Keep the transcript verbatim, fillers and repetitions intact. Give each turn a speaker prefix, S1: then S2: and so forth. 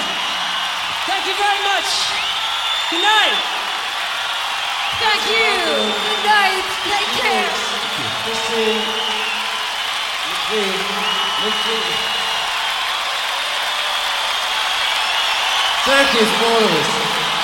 S1: Thank you very much. Good night.
S2: Thank you. Good night. Take care.
S3: Let's see. Let's see. Let's see. Thank you, spoilers.